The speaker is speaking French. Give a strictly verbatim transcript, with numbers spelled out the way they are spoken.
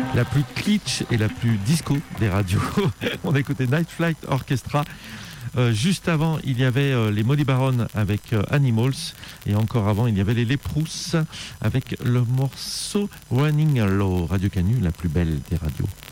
La plus kitsch et la plus disco des radios. On a écouté Night Flight Orchestra. Euh, juste avant, il y avait euh, les Molly Baron avec euh, Animals. Et encore avant, il y avait les Léprous avec le morceau Running Low. Radio Canu, la plus belle des radios.